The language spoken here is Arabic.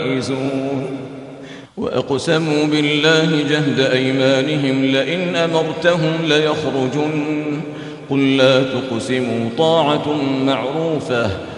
فائزون. وأقسموا بالله جهد أيمانهم لئن أمرتهم ليخرجن قل لا تقسموا طاعة معروفة